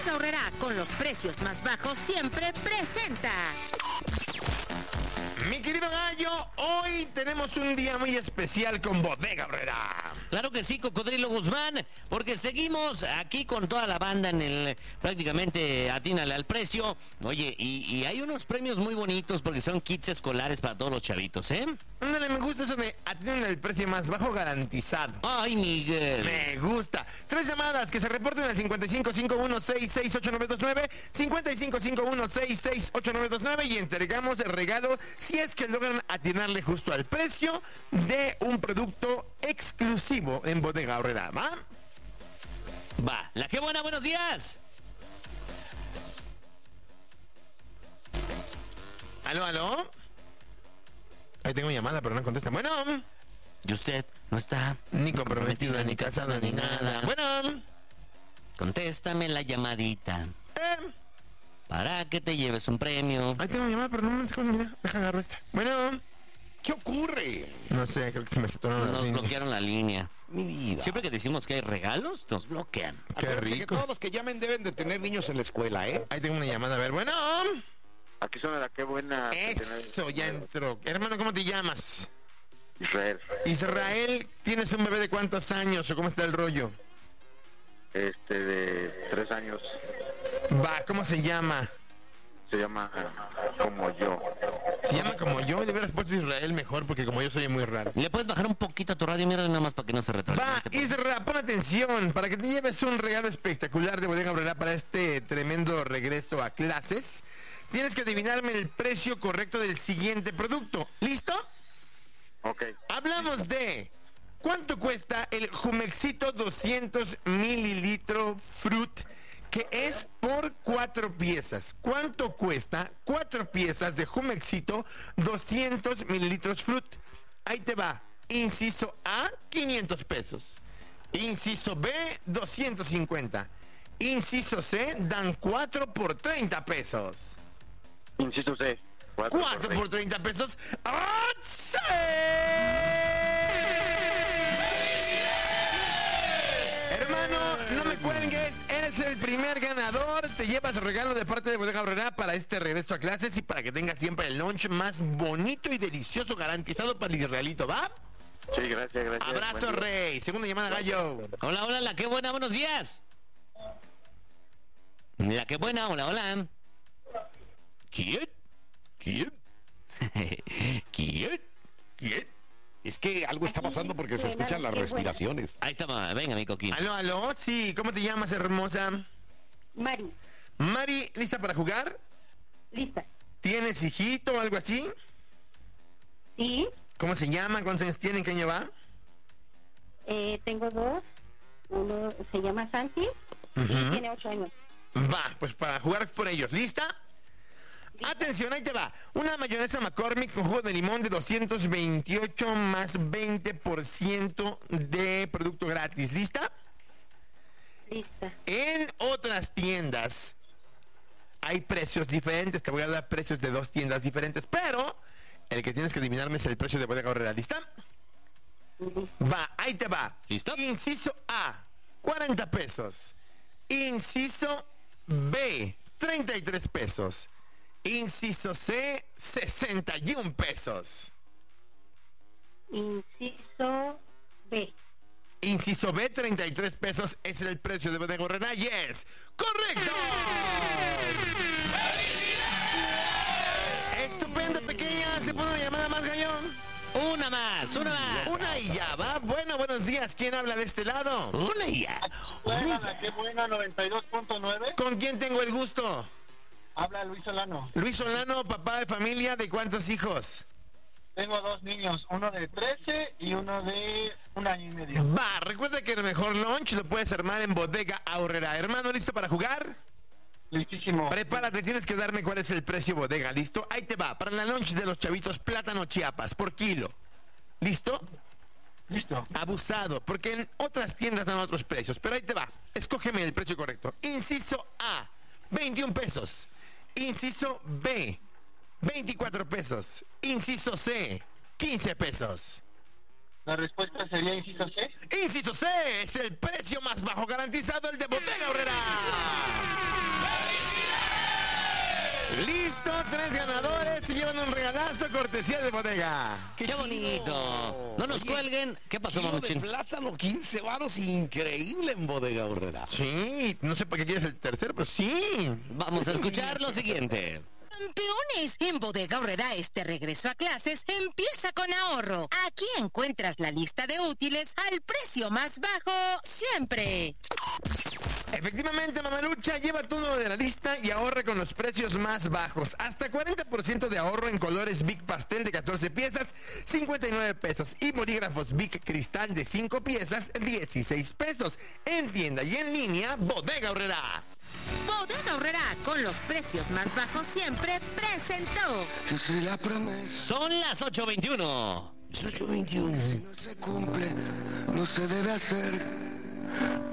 Bodega Aurrerá, con los precios más bajos, siempre presenta. Mi querido Gallo, hoy tenemos un día muy especial con Bodega Aurrerá. Claro que sí, Cocodrilo Guzmán, porque seguimos aquí con toda la banda en el prácticamente atínale al precio. Oye, y hay unos premios muy bonitos porque son kits escolares para todos los chavitos, ¿eh? Ándale, me gusta eso de atínale al precio más bajo garantizado. Ay, Miguel. Me gusta. 3 llamadas que se reporten al 5551668929, 5551668929 y entregamos el regalo si es que logran atinarle justo al precio de un producto exclusivo en Bodega Aurrerá, ¿va? Va, la que buena, buenos días. ¿Aló? Ahí tengo llamada, pero no contesta. Bueno. Y usted no está Ni comprometida, ni casada, ni nada. Bueno. Contéstame la llamadita para que te lleves un premio. Ahí tengo llamada, pero no me dejo, mira. Deja agarrar esta. Bueno. ¿Qué ocurre? No sé, creo que se me saturaron las Nos líneas. bloquearon la línea. Mi vida. Siempre que decimos que hay regalos, nos bloquean. Qué Acuérdense que rico. todos los que llamen deben de tener niños en la escuela, ¿eh? Ahí tengo una llamada, a ver. Bueno. Aquí suena la qué buena. Eso, ya entró. Hermano, ¿cómo te llamas? Israel. Israel, ¿tienes un bebé de cuántos años o cómo está el rollo? De 3 años. Va, ¿cómo se llama? Se llama Como Yo. Se llama como yo, le hubieras puesto Israel mejor porque como yo soy muy raro. ¿Le puedes bajar un poquito a tu radio? Mira, nada más para que no se retrase. Va, Isra, pon atención, para que te lleves un regalo espectacular de Bodega Aurrerá para este tremendo regreso a clases. Tienes que adivinarme el precio correcto del siguiente producto. ¿Listo? Ok. Hablamos de cuánto cuesta el Jumexito 200 mililitro Fruit, que es por 4 piezas. ¿Cuánto cuesta 4 piezas de Jumexito 200 mililitros Fruit? Ahí te va. Inciso A, 500 pesos. Inciso B, 250. Inciso C, dan 4 por 30 pesos. Inciso C. 4 por 30 pesos. ¡Ah, sí! Hermano, no me cuelgues, eres el primer ganador. Te llevas regalo de parte de Bodega Aurrerá para este regreso a clases y para que tengas siempre el lunch más bonito y delicioso garantizado para el israelito, ¿va? Sí, gracias. Abrazo, Buen día. Rey. Segunda llamada, Gallo. Hola, hola, la que buena, buenos días. La que buena, hola, hola. ¿Quién? ¿Quién? ¿Quién? ¿Quién? Es que algo está pasando porque se escuchan las respiraciones. Ahí está, venga, mi coquín. Aló, sí. ¿Cómo te llamas, hermosa? Mari, Mari, ¿lista para jugar? lista. ¿Tienes hijito o algo así? Sí, ¿Cómo se llama? ¿Cuántos años tiene? ¿En qué año va? tengo 2. Uno se llama Santi y tiene 8 años. Va, pues para jugar por ellos. ¿Lista? Atención, ahí te va. Una mayonesa McCormick con jugo de limón de 228 más 20% de producto gratis. ¿Lista? Lista. En otras tiendas hay precios diferentes. Te voy a dar precios de 2 tiendas diferentes, pero el que tienes que adivinarme es el precio de Bodega Aurrerá. ¿Lista? Va, ahí te va. ¿Listo? Inciso A, 40 pesos. Inciso B, 33 pesos. Inciso C, 61 pesos. Inciso B. Inciso B, 33 pesos es el precio de Bodega Aurrerá. Yes, correcto. Estupendo, pequeña. ¿Se pone una llamada más, Gallón? Una más, una más. Una y ya va. Bueno, buenos días. ¿Quién habla de este lado? Una y ya. Qué buena, 92.9. ¿Con quién tengo el gusto? Habla Luis Solano. Luis Solano, papá de familia, ¿de cuántos hijos? Tengo 2 niños, uno de 13 y uno de 1 año y medio. Va, recuerda que el mejor lunch lo puedes armar en Bodega Aurrerá. Hermano, ¿listo para jugar? Listísimo. Prepárate, tienes que darme cuál es el precio Bodega, ¿listo? Ahí te va, para la lunch de los chavitos, plátano Chiapas, por kilo. ¿Listo? Listo. Abusado, porque en otras tiendas dan otros precios, pero ahí te va. Escógeme el precio correcto. Inciso A, 21 pesos. Inciso B, 24 pesos. Inciso C, 15 pesos. La respuesta sería inciso C. Inciso C es el precio más bajo garantizado, el de Bodega Aurrerá. Listo, 3 ganadores se llevan un regalazo cortesía de Bodega. ¡Qué chido! bonito! No nos Oye, cuelguen. ¿Qué pasó, Kilo de Mamuchín? plátano, 15 varos, increíble en Bodega Aurrera. Sí, no sé para qué quieres el tercero, pero sí. Vamos a escuchar lo siguiente. Campeones, en Bodega Aurrera este regreso a clases empieza con ahorro. Aquí encuentras la lista de útiles al precio más bajo siempre. Efectivamente, Mamalucha, lleva tu número de la lista y ahorre con los precios más bajos. Hasta 40% de ahorro en colores Big Pastel de 14 piezas, 59 pesos. Y bolígrafos Big Cristal de 5 piezas, 16 pesos. En tienda y en línea, Bodega Aurrera. Bodega Aurrera, con los precios más bajos siempre, presentó. Yo soy la promesa. Son las 8:21. 1821. Si no se cumple, no se debe hacer.